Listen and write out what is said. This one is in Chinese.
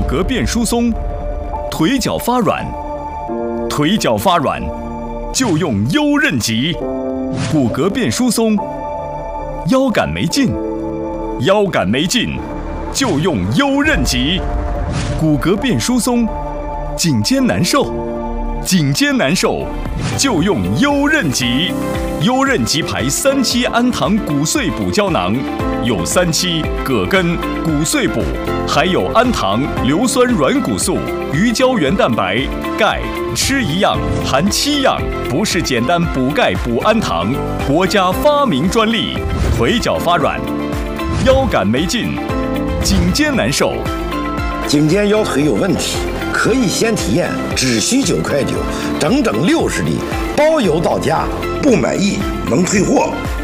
骼变疏松，腿脚发软，腿脚发软就用优韧脊；骨骼变疏松，腰杆没劲，腰杆没劲就用优韧脊；骨骼变疏松，颈肩难受，颈肩难受就用优韧脊。优韧脊牌3期氨糖骨碎补胶囊，有3期葛根、骨碎补，还有氨糖、硫酸软骨素、鱼胶原蛋白、钙，吃一样含7样，不是简单补钙补氨糖，国家发明专利。腿脚发软，腰杆没劲，颈肩难受， 颈肩腰腿有问题，可以先体验，只需9.9块，整整60粒，包邮到家，不满意能退货。